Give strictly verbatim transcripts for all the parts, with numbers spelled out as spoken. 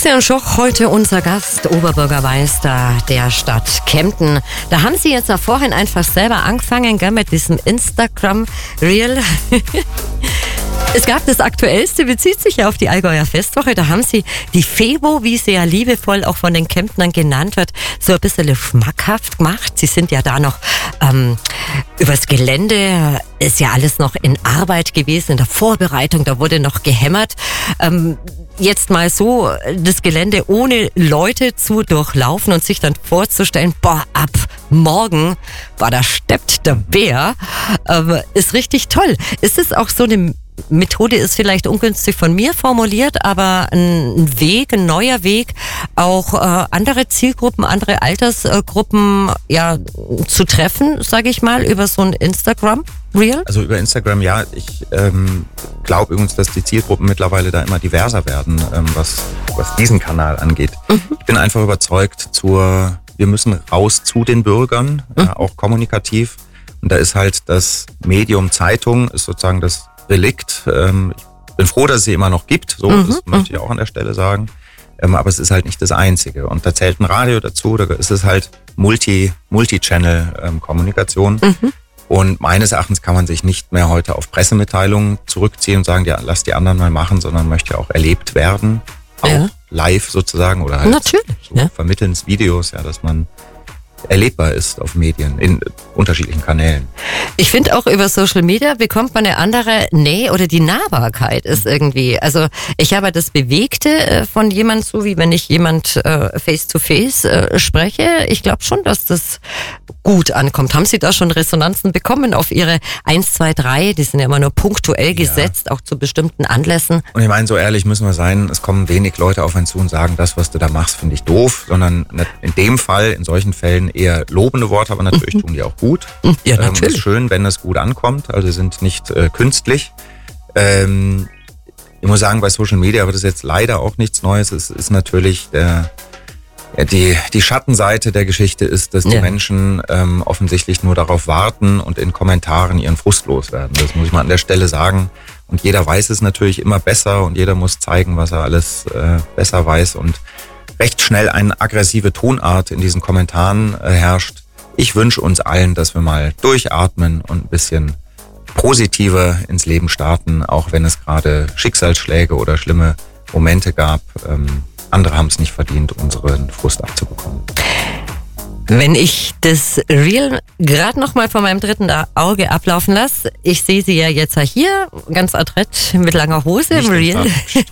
Christian Schoch, heute unser Gast, Oberbürgermeister der Stadt Kempten. Da haben Sie jetzt auch vorhin einfach selber angefangen, gell, mit diesem Instagram-Reel. Es gab das Aktuellste, bezieht sich ja auf die Allgäuer Festwoche. Da haben Sie die Febo, wie sie ja liebevoll auch von den Kemptnern genannt wird, so ein bisschen schmackhaft gemacht. Sie sind ja da noch ähm, übers Gelände, ist ja alles noch in Arbeit gewesen, in der Vorbereitung, da wurde noch gehämmert. Ähm, jetzt mal so das Gelände ohne Leute zu durchlaufen und sich dann vorzustellen, boah, ab morgen, boah, da steppt der Bär, ähm, ist richtig toll. Ist es auch so eine Methode, ist vielleicht ungünstig von mir formuliert, aber ein Weg, ein neuer Weg, auch äh, andere Zielgruppen, andere Altersgruppen ja zu treffen, sage ich mal, über so ein Instagram-Reel? Also über Instagram, ja. Ich ähm, glaube übrigens, dass die Zielgruppen mittlerweile da immer diverser werden, ähm, was, was diesen Kanal angeht. Mhm. Ich bin einfach überzeugt, zur, wir müssen raus zu den Bürgern, mhm. ja, auch kommunikativ. Und da ist halt das Medium Zeitung, ist sozusagen das Relikt. Ähm, ich bin froh, dass es sie immer noch gibt, so, mhm. das möchte ich auch an der Stelle sagen. Ähm, aber es ist halt nicht das Einzige. Und da zählt ein Radio dazu, da ist es halt Multi, Multi-Channel-Kommunikation. Ähm, mhm. Und meines Erachtens kann man sich nicht mehr heute auf Pressemitteilungen zurückziehen und sagen, ja, lass die anderen mal machen, sondern möchte ja auch erlebt werden. Auch ja. live sozusagen oder halt Natürlich, so ja. vermittelns Videos, ja, dass man erlebbar ist auf Medien in unterschiedlichen Kanälen. Ich finde auch über Social Media bekommt man eine andere Nähe oder die Nahbarkeit ist irgendwie, also ich habe das Bewegte von jemand so, wie wenn ich jemand äh, face to face äh, spreche. Ich glaube schon, dass das gut ankommt. Haben Sie da schon Resonanzen bekommen auf Ihre eins, zwei, drei? Die sind ja immer nur punktuell gesetzt, ja. auch zu bestimmten Anlässen. Und ich meine, so ehrlich müssen wir sein, es kommen wenig Leute auf einen zu und sagen, das, was du da machst, finde ich doof, sondern in dem Fall, in solchen Fällen eher lobende Worte, aber natürlich mhm. tun die auch gut. Ja, natürlich. Ähm, ist schön, wenn es gut ankommt, also sind nicht äh, künstlich. Ähm, ich muss sagen, bei Social Media wird es jetzt leider auch nichts Neues. Es ist natürlich der, ja, die, die Schattenseite der Geschichte ist, dass die ja. Menschen ähm, offensichtlich nur darauf warten und in Kommentaren ihren Frust loswerden. Das muss ich mal an der Stelle sagen. Und jeder weiß es natürlich immer besser und jeder muss zeigen, was er alles äh, besser weiß und recht schnell eine aggressive Tonart in diesen Kommentaren äh, herrscht. Ich wünsche uns allen, dass wir mal durchatmen und ein bisschen positiver ins Leben starten, auch wenn es gerade Schicksalsschläge oder schlimme Momente gab. Ähm, andere haben es nicht verdient, unseren Frust abzubekommen. Wenn ich das Reel gerade noch mal von meinem dritten Auge ablaufen lasse, ich sehe Sie ja jetzt hier, ganz adrett mit langer Hose nicht im Reel.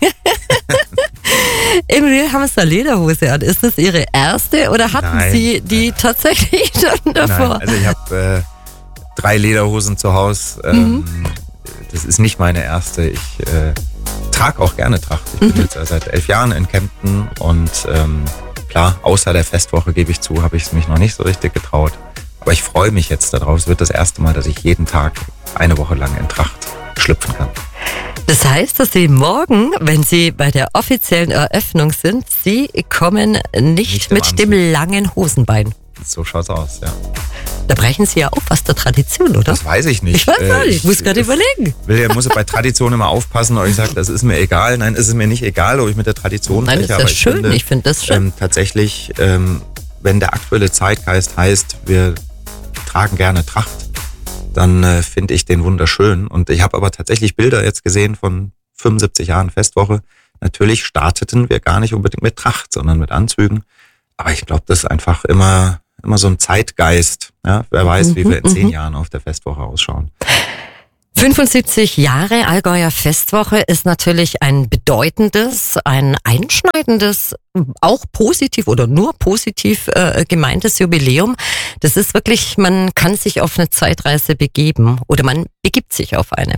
Im Reel haben Sie da Lederhose an. Ist das Ihre erste oder hatten nein, Sie die nein, tatsächlich dann davor? Nein, also ich habe äh, drei Lederhosen zu Hause. Ähm, mhm. Das ist nicht meine erste. Ich äh, trage auch gerne Tracht. Ich bin mhm. jetzt seit elf Jahren in Kempten und ähm, klar, außer der Festwoche, gebe ich zu, habe ich es mich noch nicht so richtig getraut. Aber ich freue mich jetzt darauf. Es wird das erste Mal, dass ich jeden Tag eine Woche lang in Tracht schlüpfen kann. Das heißt, dass Sie morgen, wenn Sie bei der offiziellen Eröffnung sind, Sie kommen nicht, nicht mit dem langen Hosenbein. So schaut's aus, ja. Da brechen Sie ja auf, was der Tradition, oder? Das weiß ich nicht. Ich weiß gar nicht, ich muss gerade überlegen. Will ja, muss bei Tradition immer aufpassen, ob ich sage, das ist mir egal. Nein, ist es mir nicht egal, ob ich mit der Tradition breche. Nein, das ist ja schön, finde, ich finde das schön. Ähm, tatsächlich, ähm, wenn der aktuelle Zeitgeist heißt, wir tragen gerne Tracht, dann äh, finde ich den wunderschön. Und ich habe aber tatsächlich Bilder jetzt gesehen von fünfundsiebzig Jahren Festwoche. Natürlich starteten wir gar nicht unbedingt mit Tracht, sondern mit Anzügen. Aber ich glaube, das ist einfach immer, immer so ein Zeitgeist. Ja? Wer weiß, mhm, wie wir in zehn mhm. Jahren auf der Festwoche ausschauen. fünfundsiebzig Jahre Allgäuer Festwoche ist natürlich ein bedeutendes, ein einschneidendes, auch positiv oder nur positiv äh, gemeintes Jubiläum. Das ist wirklich, man kann sich auf eine Zeitreise begeben oder man begibt sich auf eine.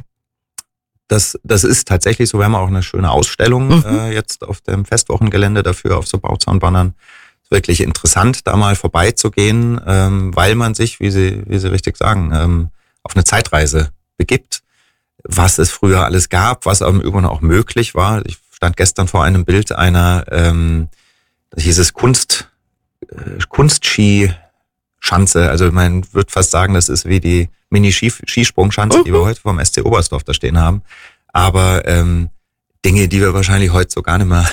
Das, das ist tatsächlich so. Wir haben auch eine schöne Ausstellung mhm. äh, jetzt auf dem Festwochengelände dafür, auf so Bauzaunbannern. Ist wirklich interessant, da mal vorbeizugehen, ähm, weil man sich, wie Sie, wie Sie richtig sagen, ähm, auf eine Zeitreise begibt, was es früher alles gab, was im Übrigen auch möglich war. Ich stand gestern vor einem Bild einer, ähm, das hieß es Kunst, äh, Kunstski-Schanze. Also man würde fast sagen, das ist wie die Mini-Skisprungschanze, uh-huh. die wir heute vom S C Oberstdorf da stehen haben. Aber ähm, Dinge, die wir wahrscheinlich heute so gar nicht mehr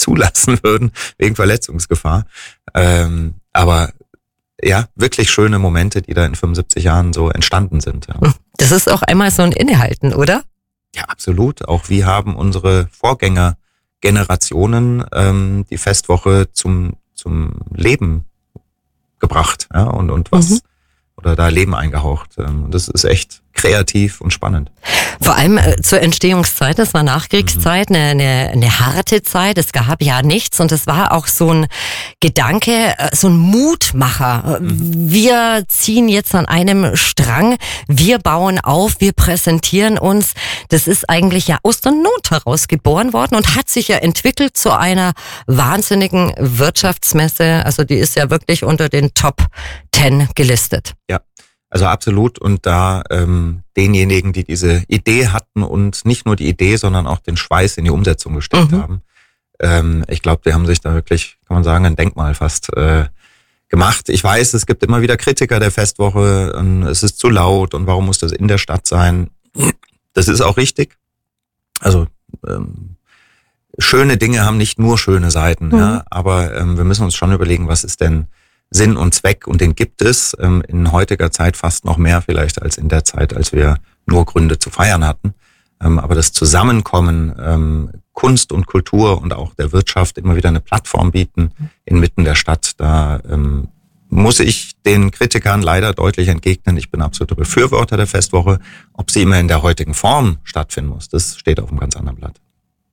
zulassen würden, wegen Verletzungsgefahr. Ähm, aber ja, wirklich schöne Momente, die da in fünfundsiebzig Jahren so entstanden sind. Ja. Das ist auch einmal so ein Innehalten, oder? Ja, absolut. Auch wie haben unsere Vorgängergenerationen ähm, die Festwoche zum zum Leben gebracht, ja, und und was mhm. oder da Leben eingehaucht. Und das ist echt kreativ und spannend. Vor allem äh, zur Entstehungszeit, das war Nachkriegszeit, mhm. eine, eine, eine harte Zeit, es gab ja nichts und es war auch so ein Gedanke, äh, so ein Mutmacher. Mhm. Wir ziehen jetzt an einem Strang, wir bauen auf, wir präsentieren uns. Das ist eigentlich ja aus der Not heraus geboren worden und hat sich ja entwickelt zu einer wahnsinnigen Wirtschaftsmesse. Also die ist ja wirklich unter den Top Ten gelistet. Ja. Also absolut, und da ähm, denjenigen, die diese Idee hatten und nicht nur die Idee, sondern auch den Schweiß in die Umsetzung gesteckt mhm. haben. Ähm, ich glaube, die haben sich da wirklich, kann man sagen, ein Denkmal fast äh, gemacht. Ich weiß, es gibt immer wieder Kritiker der Festwoche, und es ist zu laut und warum muss das in der Stadt sein? Das ist auch richtig. Also ähm, schöne Dinge haben nicht nur schöne Seiten, mhm. ja, aber ähm, wir müssen uns schon überlegen, was ist denn Sinn und Zweck, und den gibt es ähm, in heutiger Zeit fast noch mehr vielleicht als in der Zeit, als wir nur Gründe zu feiern hatten. Ähm, aber das Zusammenkommen, ähm, Kunst und Kultur und auch der Wirtschaft immer wieder eine Plattform bieten inmitten der Stadt, da ähm, muss ich den Kritikern leider deutlich entgegnen. Ich bin absoluter Befürworter der Festwoche. Ob sie immer in der heutigen Form stattfinden muss, das steht auf einem ganz anderen Blatt.